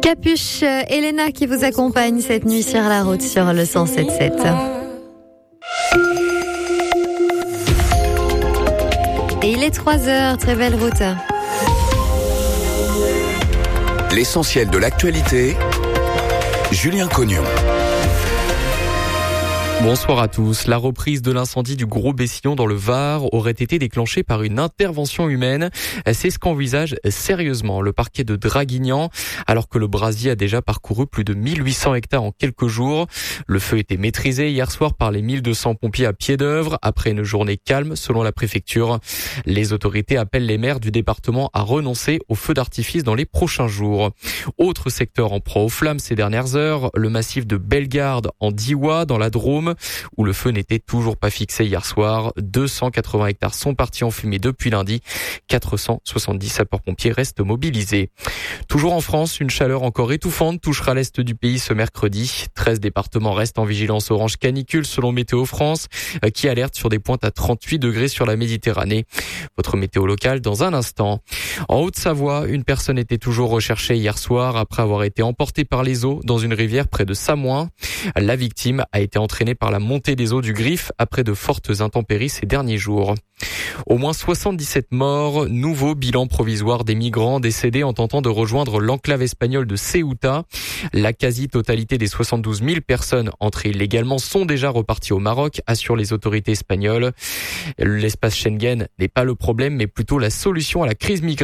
Capuche, Elena qui vous accompagne cette nuit sur la route sur le 107.7. Et il est 3h, très belle route. L'essentiel de l'actualité, Julien Cognon. Bonsoir à tous. La reprise de l'incendie du Gros Bessillon dans le Var aurait été déclenchée par une intervention humaine. C'est ce qu'envisage sérieusement le parquet de Draguignan, alors que le brasier a déjà parcouru plus de 1800 hectares en quelques jours. Le feu était maîtrisé hier soir par les 1200 pompiers à pied d'œuvre après une journée calme selon la préfecture. Les autorités appellent les maires du département à renoncer aux feux d'artifice dans les prochains jours. Autre secteur en proie aux flammes ces dernières heures, le massif de Bellegarde en Diois dans la Drôme, où le feu n'était toujours pas fixé hier soir. 280 hectares sont partis en fumée depuis lundi. 470 sapeurs-pompiers restent mobilisés. Toujours en France, une chaleur encore étouffante touchera l'est du pays ce mercredi. 13 départements restent en vigilance orange canicule selon Météo France, qui alerte sur des pointes à 38 degrés sur la Méditerranée. Votre météo locale dans un instant. En Haute-Savoie, une personne était toujours recherchée hier soir après avoir été emportée par les eaux dans une rivière près de Samoin. La victime a été entraînée par la montée des eaux du Griffe après de fortes intempéries ces derniers jours. Au moins 77 morts, nouveau bilan provisoire des migrants décédés en tentant de rejoindre l'enclave espagnole de Ceuta. La quasi-totalité des 72 000 personnes entrées illégalement sont déjà reparties au Maroc, assurent les autorités espagnoles. L'espace Schengen n'est pas le problème, mais plutôt la solution à la crise migratoire.